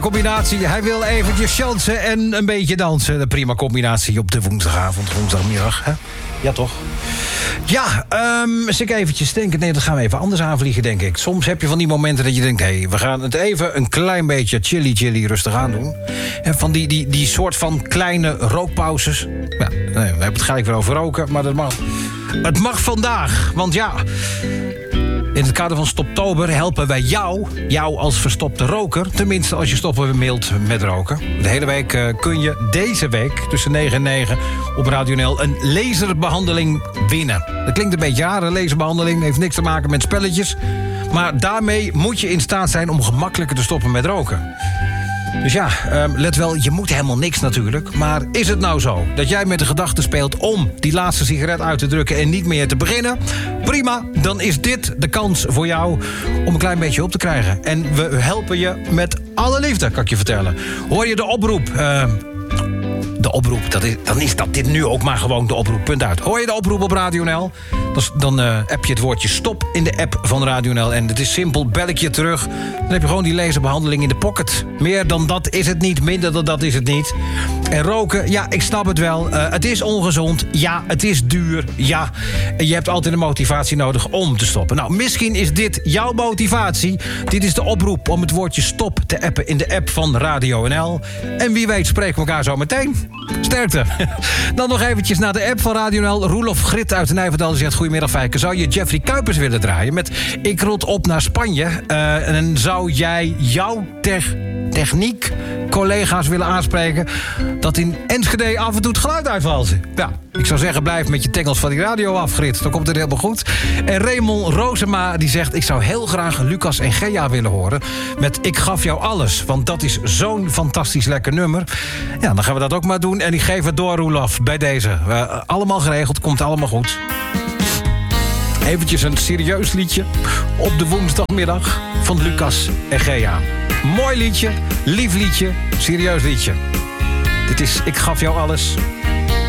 Combinatie, hij wil eventjes chansen en een beetje dansen. De prima combinatie op de woensdagmiddag, hè? Ja, toch? Ja, als ik eventjes denk... Nee, dat gaan we even anders aanvliegen, denk ik. Soms heb je van die momenten dat je denkt... hé, we gaan het even een klein beetje chilly rustig aan doen. En van die soort van kleine rookpauzes. Ja, nee, we hebben het gelijk weer over roken, maar dat mag... Het mag vandaag, want ja... In het kader van Stoptober helpen wij jou als verstopte roker... tenminste als je stoppen wilt met roken. De hele week kun je deze week tussen 9 en 9 op Radio NL... een laserbehandeling winnen. Dat klinkt een beetje raar, een laserbehandeling. Heeft niks te maken met spelletjes. Maar daarmee moet je in staat zijn om gemakkelijker te stoppen met roken. Dus ja, let wel, je moet helemaal niks natuurlijk. Maar is het nou zo dat jij met de gedachte speelt... om die laatste sigaret uit te drukken en niet meer te beginnen? Prima, dan is dit de kans voor jou om een klein beetje hulp te krijgen. En we helpen je met alle liefde, kan ik je vertellen. Hoor je de oproep? De oproep, dan is dat dit nu ook maar gewoon de oproep, punt uit. Hoor je de oproep op Radio NL? Dan heb je het woordje stop in de app van Radio NL. En het is simpel, bel ik je terug. Dan heb je gewoon die laserbehandeling in de pocket. Meer dan dat is het niet, minder dan dat is het niet. En roken, ja, ik snap het wel. Het is ongezond, ja, het is duur, ja. En je hebt altijd een motivatie nodig om te stoppen. Nou, misschien is dit jouw motivatie. Dit is de oproep om het woordje stop te appen in de app van Radio NL. En wie weet spreken we elkaar zo meteen. Sterkte. Dan nog eventjes naar de app van Radio NL. Roelof Grit uit de Nijverdal zegt... Goedemiddag, Fijke. Zou je Jeffrey Kuipers willen draaien met Ik rot op naar Spanje? En zou jij jouw techniek collega's willen aanspreken... dat in Enschede af en toe het geluid uitvalt? Ja, ik zou zeggen, blijf met je tengels van die radio af, Grit. Dan komt het helemaal goed. En Raymond Rosema die zegt... ik zou heel graag Lucas en Gea willen horen... met Ik gaf jou alles. Want dat is zo'n fantastisch lekker nummer. Ja, dan gaan we dat ook maar doen. En ik geef het door, Roelof, bij deze. Allemaal geregeld, komt allemaal goed. Eventjes een serieus liedje op de woensdagmiddag van Lucas en Gea. Mooi liedje, lief liedje, serieus liedje. Dit is Ik gaf jou alles.